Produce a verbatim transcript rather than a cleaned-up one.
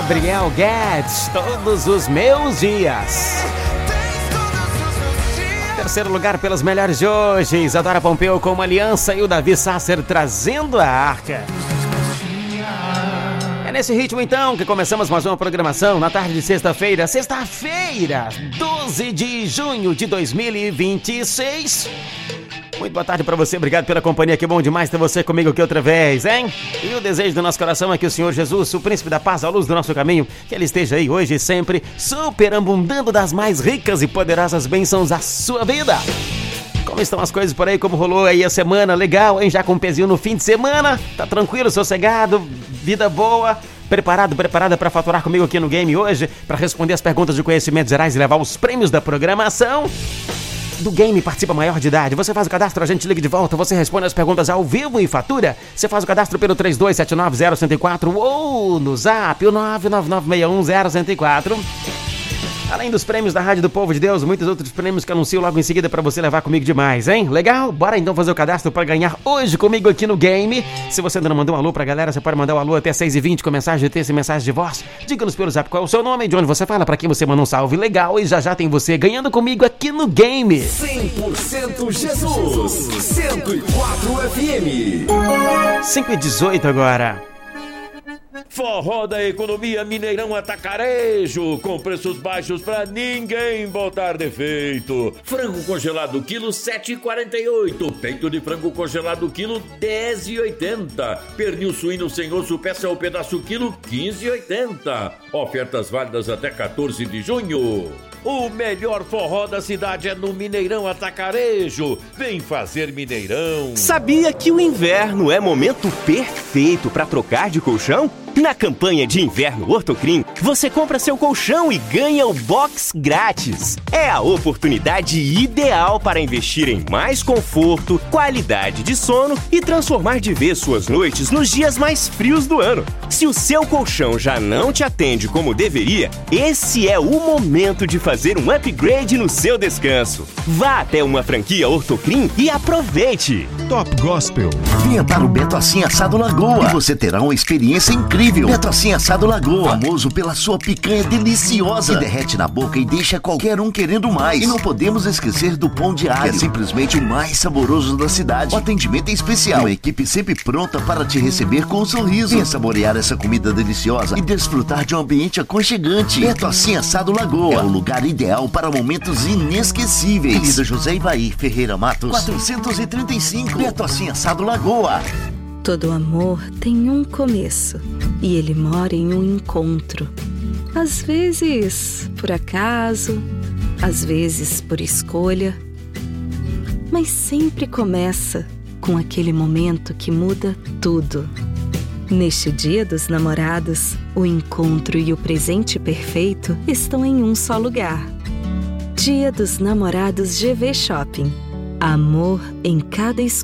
Gabriel Guedes, Todos os Meus Dias. Terceiro lugar pelas melhores de hoje, Isadora Pompeu com Uma Aliança e o Davi Sasser trazendo a Arca. É nesse ritmo então que começamos mais uma programação na tarde de sexta-feira, sexta-feira, doze de junho de dois mil e vinte e seis. Muito boa tarde pra você, obrigado pela companhia, que bom demais ter você comigo aqui outra vez, hein? E o desejo do nosso coração é que o Senhor Jesus, o príncipe da paz, a luz do nosso caminho, que Ele esteja aí hoje e sempre, superabundando das mais ricas e poderosas bênçãos à sua vida. Como estão as coisas por aí, como rolou aí a semana, legal, hein? Já com um pezinho no fim de semana, tá tranquilo, sossegado, vida boa? Preparado, preparada para faturar comigo aqui no game hoje, para responder as perguntas de conhecimentos gerais e levar os prêmios da programação do game Participa Maior de Idade. Você faz o cadastro, a gente liga de volta, você responde as perguntas ao vivo e fatura. Você faz o cadastro pelo três dois sete nove zero um zero quatro ou no zap o nove nove nove seis um zero zero quatro. Além dos prêmios da Rádio do Povo de Deus, muitos outros prêmios que anuncio logo em seguida pra você levar comigo demais, hein? Legal? Bora então fazer o cadastro pra ganhar hoje comigo aqui no game. Se você ainda não mandou um alô pra galera, você pode mandar um alô até seis e vinte com mensagem de texto e mensagem de voz. Diga-nos pelo zap qual é o seu nome, de onde você fala, pra quem você manda um salve legal. E já já tem você ganhando comigo aqui no game. cem por cento Jesus, cento e quatro F M. cinco e dezoito agora. Forró da Economia Mineirão Atacarejo, com preços baixos pra ninguém botar defeito. Frango congelado quilo sete e quarenta e oito, peito de frango congelado quilo dez e oitenta, pernil suíno sem osso peça ou pedaço quilo quinze e oitenta. Ofertas válidas até quatorze de junho. O melhor forró da cidade é no Mineirão Atacarejo. Vem fazer Mineirão. Sabia que o inverno é momento perfeito para trocar de colchão? Na campanha de inverno Ortocrim, você compra seu colchão e ganha o box grátis. É a oportunidade ideal para investir em mais conforto, qualidade de sono e transformar de vez suas noites nos dias mais frios do ano. Se o seu colchão já não te atende como deveria, esse é o momento de fazer um upgrade no seu descanso. Vá até uma franquia Ortocrim e aproveite! Top Gospel. Venha para o Beto Assim Assado Lagoa e você terá uma experiência incrível. Beto Assim Assado Lagoa, famoso pela sua picanha deliciosa, que derrete na boca e deixa qualquer um querendo mais. E não podemos esquecer do pão de alho, que é simplesmente o mais saboroso da cidade. O atendimento é especial, uma equipe sempre pronta para te receber com um sorriso. Venha saborear essa comida deliciosa e desfrutar de um ambiente aconchegante. Beto Assim Assado Lagoa é o lugar ideal para momentos inesquecíveis. Avenida José Ivaí Ferreira Matos, quatrocentos e trinta e cinco. Beto Assim Assado Lagoa. Todo amor tem um começo e ele mora em um encontro. Às vezes por acaso, às vezes por escolha, mas sempre começa com aquele momento que muda tudo. Neste Dia dos Namorados, o encontro e o presente perfeito estão em um só lugar. Dia dos Namorados G V Shopping. Amor em cada escolha.